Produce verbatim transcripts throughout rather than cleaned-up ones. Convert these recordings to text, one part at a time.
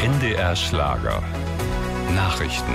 N D R Schlager. Nachrichten.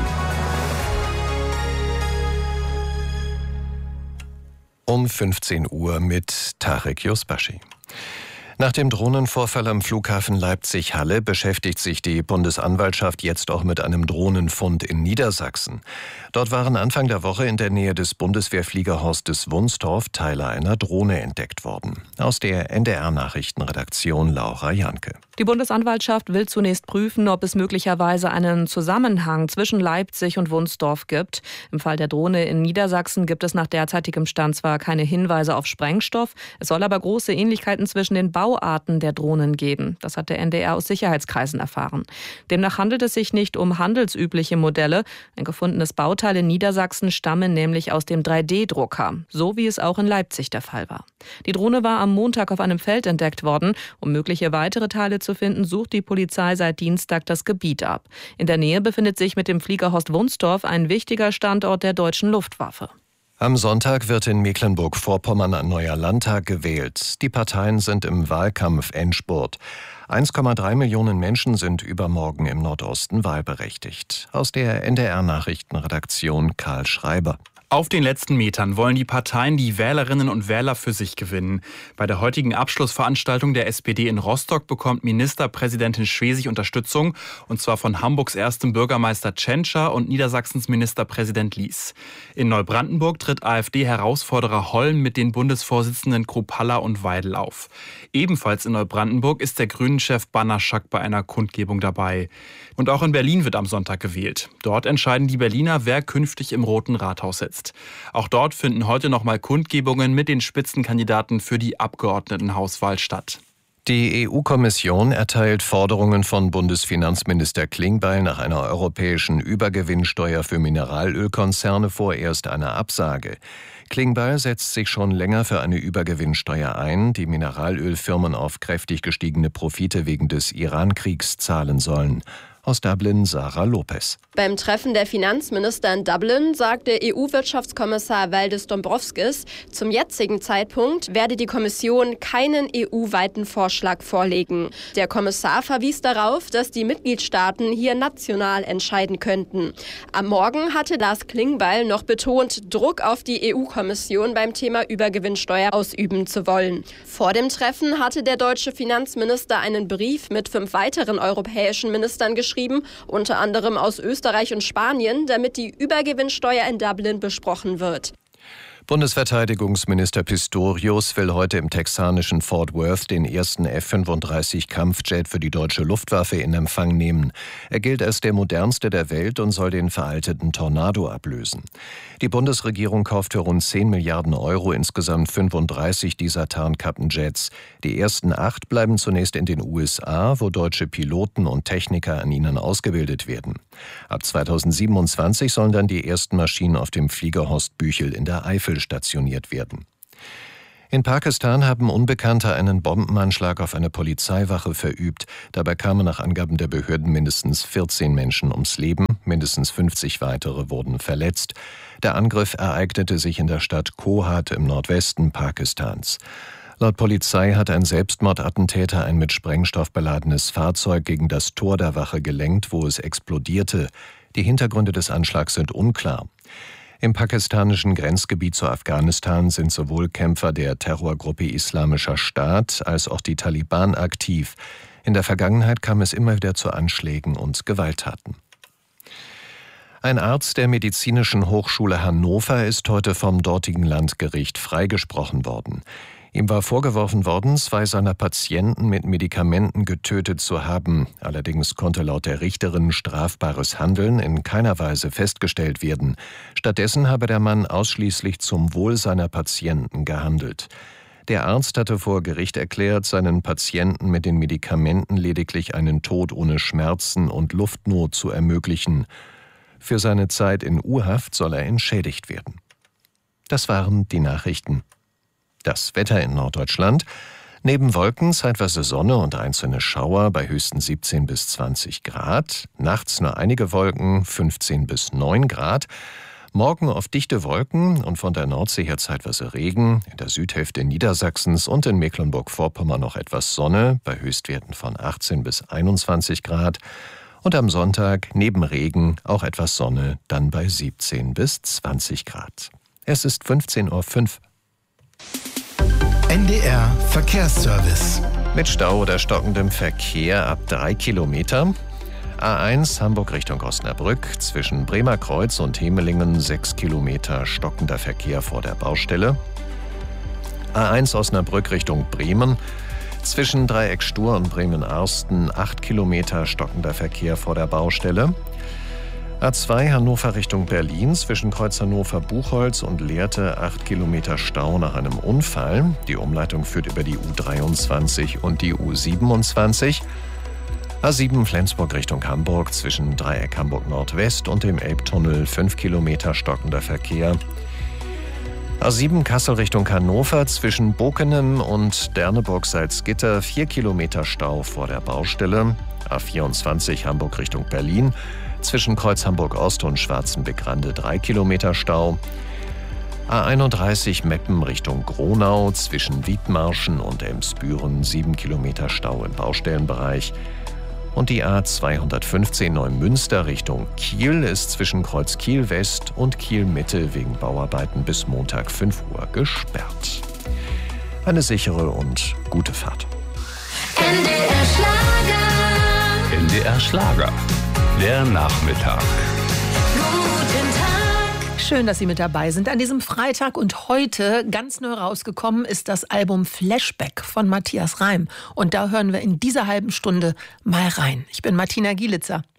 Um fünfzehn Uhr mit Tarek Yusbashi. Nach dem Drohnenvorfall am Flughafen Leipzig-Halle beschäftigt sich die Bundesanwaltschaft jetzt auch mit einem Drohnenfund in Niedersachsen. Dort waren Anfang der Woche in der Nähe des Bundeswehrfliegerhorstes Wunstorf Teile einer Drohne entdeckt worden. Aus der N D R-Nachrichtenredaktion Laura Janke. Die Bundesanwaltschaft will zunächst prüfen, ob es möglicherweise einen Zusammenhang zwischen Leipzig und Wunstorf gibt. Im Fall der Drohne in Niedersachsen gibt es nach derzeitigem Stand zwar keine Hinweise auf Sprengstoff, es soll aber große Ähnlichkeiten zwischen den Bauarten der Drohnen geben. Das hat der N D R aus Sicherheitskreisen erfahren. Demnach handelt es sich nicht um handelsübliche Modelle. Ein gefundenes Bauteil in Niedersachsen stamme nämlich aus dem drei D Drucker, so wie es auch in Leipzig der Fall war. Die Drohne war am Montag auf einem Feld entdeckt worden. Um mögliche weitere Teile zu finden, sucht die Polizei seit Dienstag das Gebiet ab. In der Nähe befindet sich mit dem Fliegerhorst Wunstorf ein wichtiger Standort der deutschen Luftwaffe. Am Sonntag wird in Mecklenburg-Vorpommern ein neuer Landtag gewählt. Die Parteien sind im Wahlkampf-Endspurt. eins Komma drei Millionen Menschen sind übermorgen im Nordosten wahlberechtigt. Aus der N D R-Nachrichtenredaktion Karl Schreiber. Auf den letzten Metern wollen die Parteien die Wählerinnen und Wähler für sich gewinnen. Bei der heutigen Abschlussveranstaltung der S P D in Rostock bekommt Ministerpräsidentin Schwesig Unterstützung, und zwar von Hamburgs erstem Bürgermeister Tschentscher und Niedersachsens Ministerpräsident Lies. In Neubrandenburg tritt AfD-Herausforderer Holm mit den Bundesvorsitzenden Kruppalla und Weidel auf. Ebenfalls in Neubrandenburg ist der Grünen-Chef Banaschak bei einer Kundgebung dabei. Und auch in Berlin wird am Sonntag gewählt. Dort entscheiden die Berliner, wer künftig im Roten Rathaus sitzt. Auch dort finden heute noch mal Kundgebungen mit den Spitzenkandidaten für die Abgeordnetenhauswahl statt. Die E U-Kommission erteilt Forderungen von Bundesfinanzminister Klingbeil nach einer europäischen Übergewinnsteuer für Mineralölkonzerne vorerst eine Absage. Klingbeil setzt sich schon länger für eine Übergewinnsteuer ein, die Mineralölfirmen auf kräftig gestiegene Profite wegen des Iran-Kriegs zahlen sollen. Aus Dublin Sarah Lopez. Beim Treffen der Finanzminister in Dublin sagte E U-Wirtschaftskommissar Valdis Dombrovskis, zum jetzigen Zeitpunkt werde die Kommission keinen E U-weiten Vorschlag vorlegen. Der Kommissar verwies darauf, dass die Mitgliedstaaten hier national entscheiden könnten. Am Morgen hatte Lars Klingbeil noch betont, Druck auf die E U-Kommission beim Thema Übergewinnsteuer ausüben zu wollen. Vor dem Treffen hatte der deutsche Finanzminister einen Brief mit fünf weiteren europäischen Ministern geschrieben, unter anderem aus Österreich und Spanien, damit die Übergewinnsteuer in Dublin besprochen wird. Bundesverteidigungsminister Pistorius will heute im texanischen Fort Worth den ersten F fünfunddreißig Kampfjet für die deutsche Luftwaffe in Empfang nehmen. Er gilt als der modernste der Welt und soll den veralteten Tornado ablösen. Die Bundesregierung kauft für rund zehn Milliarden Euro insgesamt fünfunddreißig dieser Tarnkappenjets. Die ersten acht bleiben zunächst in den U S A, wo deutsche Piloten und Techniker an ihnen ausgebildet werden. Ab zweitausendsiebenundzwanzig sollen dann die ersten Maschinen auf dem Fliegerhorst Büchel in der Eifel stationiert werden. In Pakistan haben Unbekannte einen Bombenanschlag auf eine Polizeiwache verübt. Dabei kamen nach Angaben der Behörden mindestens vierzehn Menschen ums Leben, mindestens fünfzig weitere wurden verletzt. Der Angriff ereignete sich in der Stadt Kohat im Nordwesten Pakistans. Laut Polizei hat ein Selbstmordattentäter ein mit Sprengstoff beladenes Fahrzeug gegen das Tor der Wache gelenkt, wo es explodierte. Die Hintergründe des Anschlags sind unklar. Im pakistanischen Grenzgebiet zu Afghanistan sind sowohl Kämpfer der Terrorgruppe Islamischer Staat als auch die Taliban aktiv. In der Vergangenheit kam es immer wieder zu Anschlägen und Gewalttaten. Ein Arzt der Medizinischen Hochschule Hannover ist heute vom dortigen Landgericht freigesprochen worden. Ihm war vorgeworfen worden, zwei seiner Patienten mit Medikamenten getötet zu haben. Allerdings konnte laut der Richterin strafbares Handeln in keiner Weise festgestellt werden. Stattdessen habe der Mann ausschließlich zum Wohl seiner Patienten gehandelt. Der Arzt hatte vor Gericht erklärt, seinen Patienten mit den Medikamenten lediglich einen Tod ohne Schmerzen und Luftnot zu ermöglichen. Für seine Zeit in U-Haft soll er entschädigt werden. Das waren die Nachrichten. Das Wetter in Norddeutschland. Neben Wolken zeitweise Sonne und einzelne Schauer bei höchstens siebzehn bis zwanzig Grad. Nachts nur einige Wolken, fünfzehn bis neun Grad. Morgen oft dichte Wolken und von der Nordsee her zeitweise Regen, in der Südhälfte Niedersachsens und in Mecklenburg-Vorpommern noch etwas Sonne, bei Höchstwerten von achtzehn bis einundzwanzig Grad. Und am Sonntag neben Regen auch etwas Sonne, dann bei siebzehn bis zwanzig Grad. Es ist fünfzehn Uhr fünf. N D R Verkehrsservice. Mit Stau oder stockendem Verkehr ab drei Kilometer. A eins Hamburg Richtung Osnabrück, zwischen Bremer Kreuz und Hemelingen sechs Kilometer stockender Verkehr vor der Baustelle. A eins Osnabrück Richtung Bremen, zwischen Dreieck Stur und Bremen-Arsten acht Kilometer stockender Verkehr vor der Baustelle. A zwei Hannover Richtung Berlin, zwischen Kreuz Hannover-Buchholz und Lehrte acht Kilometer Stau nach einem Unfall. Die Umleitung führt über die U dreiundzwanzig und die U siebenundzwanzig. A sieben Flensburg Richtung Hamburg, zwischen Dreieck Hamburg Nordwest und dem Elbtunnel fünf Kilometer stockender Verkehr. A sieben Kassel Richtung Hannover, zwischen Bokenem und Derneburg-Salzgitter vier Kilometer Stau vor der Baustelle. A vierundzwanzig Hamburg Richtung Berlin, zwischen Kreuz Hamburg-Ost und Schwarzenbeck-Rande drei Kilometer Stau. A einunddreißig Meppen Richtung Gronau, zwischen Wiedmarschen und Elmsbüren sieben Kilometer Stau im Baustellenbereich. Und die A zweihundertfünfzehn Neumünster Richtung Kiel ist zwischen Kreuz Kiel West und Kiel Mitte wegen Bauarbeiten bis Montag fünf Uhr gesperrt. Eine sichere und gute Fahrt. N D R Schlager. N D R Schlager. Der Nachmittag. Guten Tag. Schön, dass Sie mit dabei sind an diesem Freitag. Und heute, ganz neu rausgekommen, ist das Album Flashback von Matthias Reim. Und da hören wir in dieser halben Stunde mal rein. Ich bin Martina Gielitzer.